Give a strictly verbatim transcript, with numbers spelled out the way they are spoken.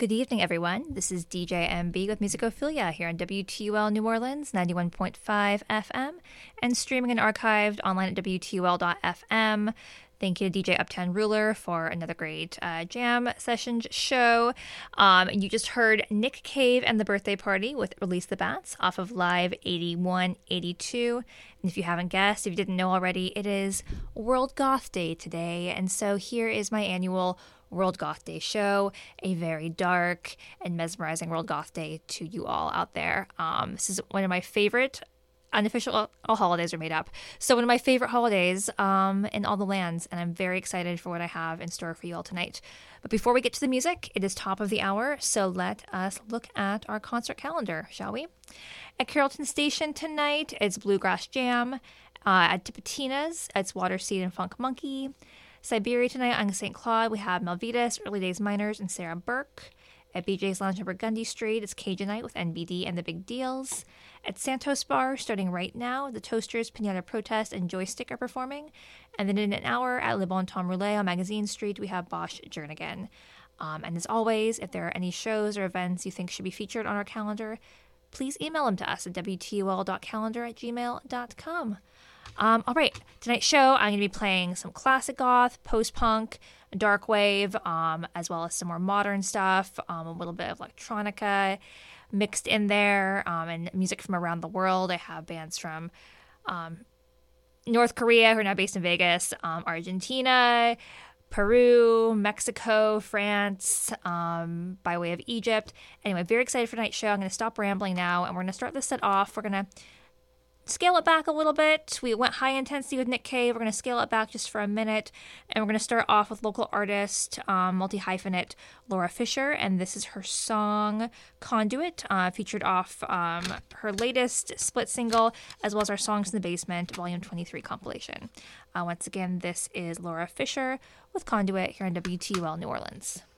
Good evening, everyone. This is D J M B with Musicophilia here on W T U L New Orleans, ninety-one point five F M, and streaming and archived online at W T U L dot F M. Thank you to D J Uptown Ruler for another great uh, jam session show. Um, you just heard Nick Cave and the Birthday Party with Release the Bats off of Live eighty-one eighty-two. And if you haven't guessed, if you didn't know already, it is World Goth Day today. And so here is my annual World Goth Day show, a very dark and mesmerizing World Goth Day to you all out there. Um, this is one of my favorite unofficial all holidays are made up. So one of my favorite holidays um, in all the lands, and I'm very excited for what I have in store for you all tonight. But before we get to the music, it is top of the hour, so let us look at our concert calendar, shall we? At Carrollton Station tonight, it's Bluegrass Jam. Uh, at Tipitina's, it's Waterseed and Funk Monkey. Siberia tonight on Saint Claude, we have Melvitas, Early Days Miners, and Sarah Burke. At B J's Lounge on Burgundy Street, it's Cajun Night with N B D and the Big Deals. At Santos Bar, starting right now, the Toasters, Pinata Protest, and Joystick are performing. And then in an hour at Le Bon Temps Roulette on Magazine Street, we have Bosch Jernigan. Um, and as always, if there are any shows or events you think should be featured on our calendar, please email them to us at W T U L dot calendar at gmail dot com. Um, all right, tonight's show, I'm going to be playing some classic goth, post-punk, dark wave, um, as well as some more modern stuff, um, a little bit of electronica mixed in there, um, and music from around the world. I have bands from um, North Korea, who are now based in Vegas, um, Argentina, Peru, Mexico, France, um, by way of Egypt. Anyway, very excited for tonight's show. I'm going to stop rambling now, and we're going to start this set off. We're going to scale it back a little bit. We went high intensity with Nick Cave. We're going to scale it back just for a minute. And we're going to start off with local artist, um, multi-hyphenate Laura Fisher. And this is her song Conduit, uh, featured off um, her latest split single, as well as our Songs in the Basement, Volume twenty-three compilation. Uh, once again, this is Laura Fisher with Conduit here on W T U L New Orleans.